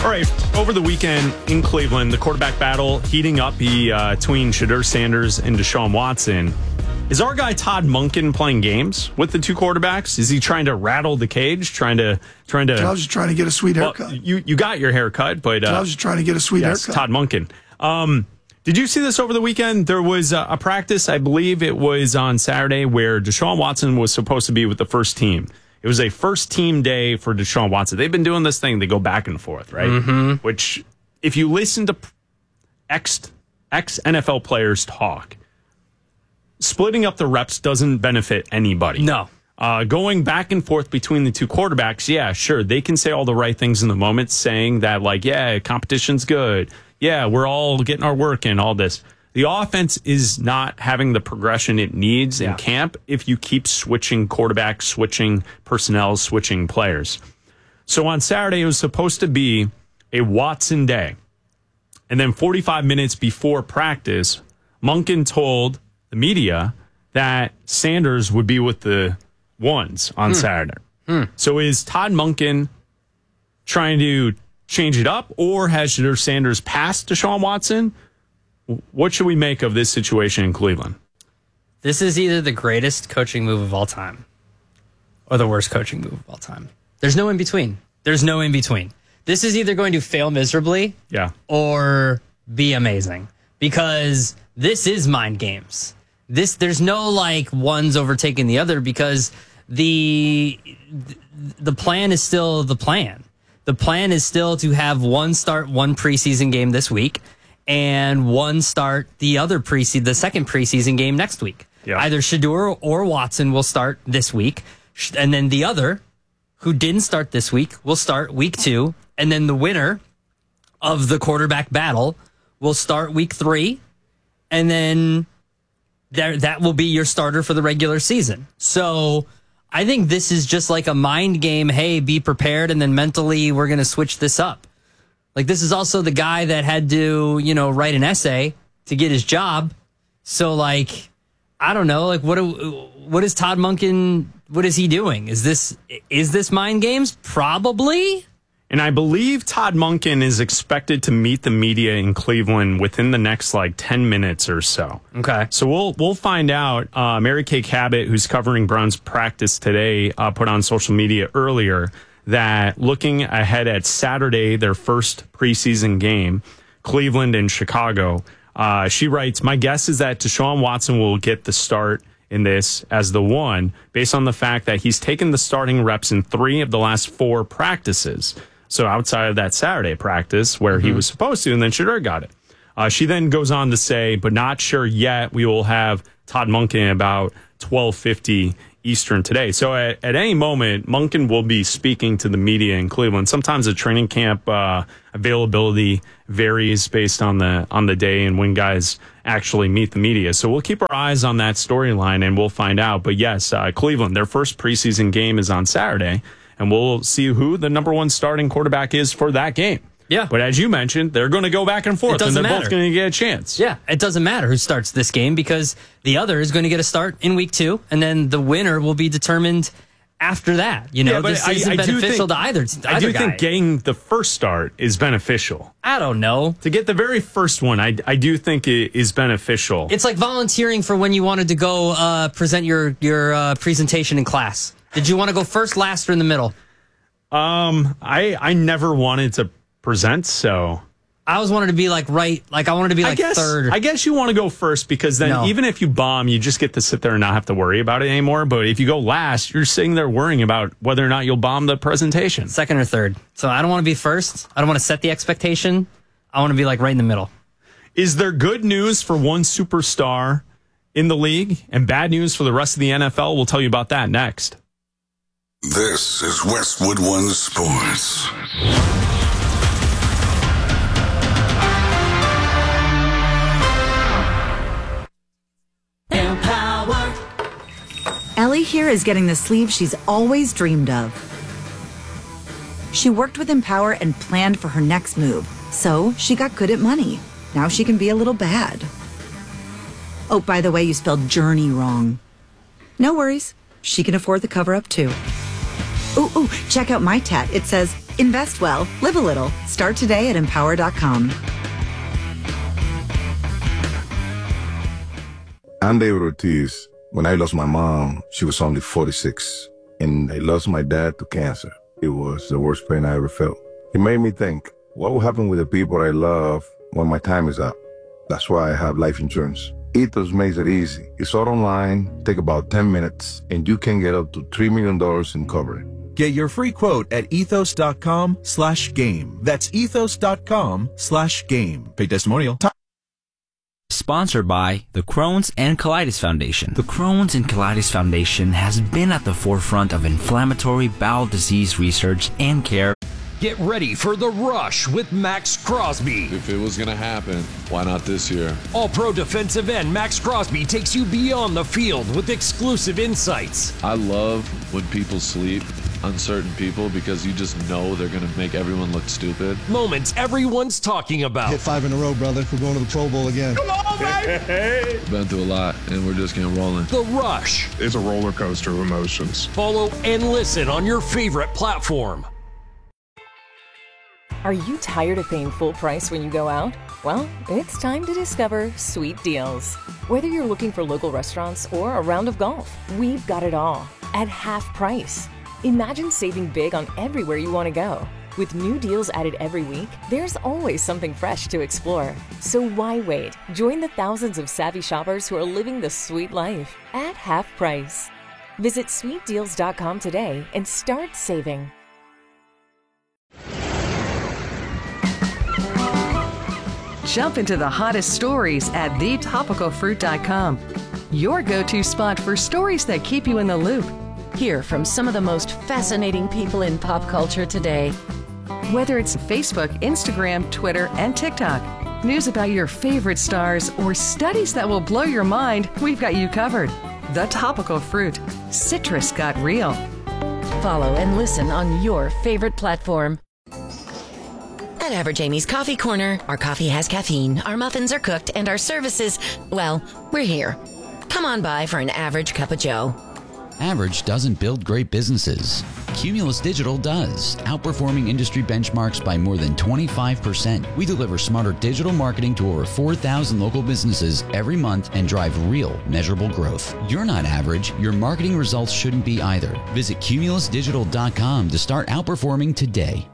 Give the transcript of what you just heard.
All right, over the weekend in Cleveland, the quarterback battle heating up between Shedeur Sanders and Deshaun Watson. Is our guy Todd Monken playing games with the two quarterbacks? Is he trying to rattle the cage, trying to? I was just trying to get a sweet haircut. Well, you got your haircut, but I was just trying to get a sweet haircut. Todd Monken. Did you see this over the weekend? There was a practice, I believe it was on Saturday, where Deshaun Watson was supposed to be with the first team. It was a first team day for Deshaun Watson. They've been doing this thing. They go back and forth, right? Mm-hmm. Which, if you listen to ex-NFL players talk, splitting up the reps doesn't benefit anybody. No. Going back and forth between the two quarterbacks, yeah, sure. They can say all the right things in the moment, saying that, like, yeah, competition's good. Yeah, we're all getting our work in, all this. The offense is not having the progression it needs in camp if you keep switching quarterbacks, switching personnel, switching players. So on Saturday, it was supposed to be a Watson day. And then 45 minutes before practice, Monken told the media that Sanders would be with the ones on Saturday. So is Todd Monken trying to change it up, or has Shedeur Sanders passed Deshaun Watson? What should we make of this situation in Cleveland? This is either the greatest coaching move of all time or the worst coaching move of all time. There's no in between. There's no in between. This is either going to fail miserably or be amazing, because this is mind games. There's no like one's overtaking the other, because the plan is still the plan. The plan is still to have one start one preseason game this week, and one start the second preseason game next week. Yeah. Either Shedeur or Watson will start this week, and then the other, who didn't start this week, will start week 2, and then the winner of the quarterback battle will start week 3, and then that will be your starter for the regular season. So I think this is just like a mind game. Hey, be prepared, and then mentally we're going to switch this up. Like, this is also the guy that had to, write an essay to get his job. So, like, I don't know. Like, what is Todd Monken? What is he doing? Is this mind games? Probably. And I believe Todd Monken is expected to meet the media in Cleveland within the next 10 minutes or so. Okay. So we'll find out. Mary Kay Cabot, who's covering Browns practice today, put on social media earlier that looking ahead at Saturday, their first preseason game, Cleveland and Chicago, she writes, "My guess is that Deshaun Watson will get the start in this as the one, based on the fact that he's taken the starting reps in 3 of the last 4 practices." So outside of that Saturday practice where he was supposed to, and then Shedeur got it. She then goes on to say, but not sure yet. We will have Todd Monken about 12:50 Eastern today. So at any moment, Monken will be speaking to the media in Cleveland. Sometimes the training camp availability varies based on the day and when guys actually meet the media. So we'll keep our eyes on that storyline and we'll find out. But yes, Cleveland, their first preseason game is on Saturday, and we'll see who the number 1 starting quarterback is for that game. Yeah. But as you mentioned, they're going to go back and forth, and they're both going to get a chance. Yeah, it doesn't matter who starts this game, because the other is going to get a start in week 2, and then the winner will be determined after that. This isn't beneficial to either I do guy. think getting the first start is beneficial. I don't know. To get the very first one, I do think it is beneficial. It's like volunteering for when you wanted to go present your presentation in class. Did you want to go first, last, or in the middle? I never wanted to present, so I always wanted to be third. I guess you want to go first, because then even if you bomb, you just get to sit there and not have to worry about it anymore. But if you go last, you're sitting there worrying about whether or not you'll bomb the presentation. Second or third. So I don't want to be first. I don't want to set the expectation. I want to be right in the middle. Is there good news for one superstar in the league and bad news for the rest of the NFL? We'll tell you about that next. This is Westwood One Sports. Ellie here is getting the sleeve she's always dreamed of. She worked with Empower and planned for her next move, so she got good at money. Now she can be a little bad. Oh, by the way, you spelled journey wrong. No worries. She can afford the cover-up, too. Ooh, check out my tat. It says, invest well, live a little. Start today at empower.com. I'm David Ortiz. When I lost my mom, she was only 46. And I lost my dad to cancer. It was the worst pain I ever felt. It made me think, what will happen with the people I love when my time is up? That's why I have life insurance. Ethos makes it easy. It's all online, take about 10 minutes, and you can get up to $3 million in coverage. Get your free quote at ethos.com/game. That's ethos.com/game. Pay testimonial. Sponsored by the Crohn's and Colitis Foundation. The Crohn's and Colitis Foundation has been at the forefront of inflammatory bowel disease research and care. Get ready for The Rush with Max Crosby. If it was going to happen, why not this year? All-Pro defensive end Max Crosby takes you beyond the field with exclusive insights. I love when people sleep on certain people because you just know they're going to make everyone look stupid. Moments everyone's talking about. Hit 5 in a row, brother. We're going to the Pro Bowl again. Come on, baby! Been through a lot, and we're just getting rolling. The Rush. It's a roller coaster of emotions. Follow and listen on your favorite platform. Are you tired of paying full price when you go out? Well, it's time to discover Sweet Deals. Whether you're looking for local restaurants or a round of golf, we've got it all at half price. Imagine saving big on everywhere you want to go. With new deals added every week, there's always something fresh to explore. So why wait? Join the thousands of savvy shoppers who are living the sweet life at half price. Visit sweetdeals.com today and start saving. Jump into the hottest stories at thetopicalfruit.com. Your go-to spot for stories that keep you in the loop. Hear from some of the most fascinating people in pop culture today. Whether it's Facebook, Instagram, Twitter, and TikTok, news about your favorite stars, or studies that will blow your mind, we've got you covered. The Topical Fruit. Citrus got real. Follow and listen on your favorite platform. At Average Amy's Coffee Corner, our coffee has caffeine, our muffins are cooked, and our services, well, we're here. Come on by for an average cup of joe. Average doesn't build great businesses. Cumulus Digital does, outperforming industry benchmarks by more than 25%. We deliver smarter digital marketing to over 4,000 local businesses every month and drive real, measurable growth. You're not average. Your marketing results shouldn't be either. Visit cumulusdigital.com to start outperforming today.